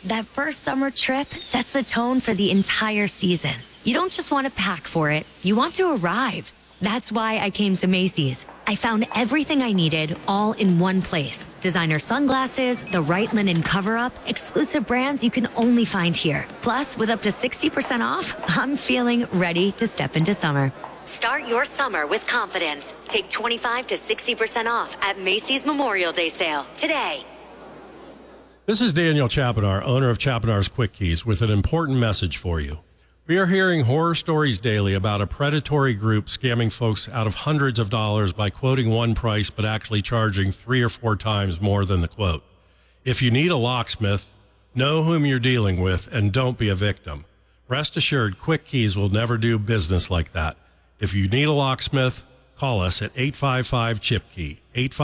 That first summer trip sets the tone for the entire season. You don't just want to pack for it, you want to arrive. That's why I came to Macy's. I found everything I needed all in one place. Designer sunglasses, the right linen cover-up, exclusive brands you can only find here. Plus, with up to 60% off, I'm feeling ready to step into summer. Start your summer with confidence. Take 25 to 60% off at Macy's Memorial Day sale today. This is Daniel Chapinar, owner of Chapinar's Quick Keys, with an important message for you. We are hearing horror stories daily about a predatory group scamming folks out of hundreds of dollars by quoting one price but actually charging 3 or 4 times more than the quote. If you need a locksmith, know whom you're dealing with and don't be a victim. Rest assured, Quick Keys will never do business like that. If you need a locksmith, call us at 855-CHIP-KEY,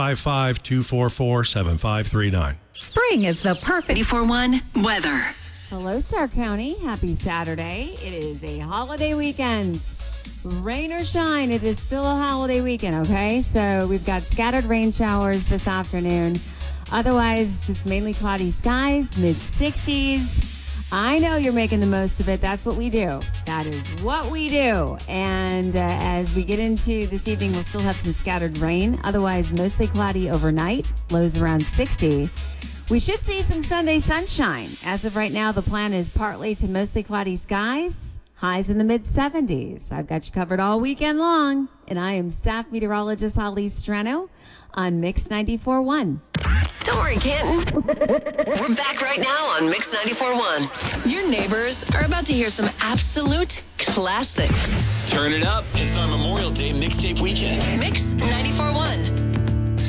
855-244-7539. Spring is the perfect 94.1 weather. Hello, Star County. Happy Saturday. It is a holiday weekend. Rain or shine, it is still a holiday weekend, okay? So we've got scattered rain showers this afternoon. Otherwise, just mainly cloudy skies, mid-60s. I know you're making the most of it. That's what we do. That is what we do. And as we get into this evening, we'll still have some scattered rain. Otherwise, mostly cloudy overnight. Lows around 60. We should see some Sunday sunshine. As of right now, the plan is partly to mostly cloudy skies. Highs in the mid-70s. I've got you covered all weekend long. And I am staff meteorologist Holly Strano on Mix 94.1. Don't worry, Canton. We're back right now on Mix 94.1. Your neighbors are about to hear some absolute classics. Turn it up. It's our Memorial Day mixtape weekend. Mix 94.1.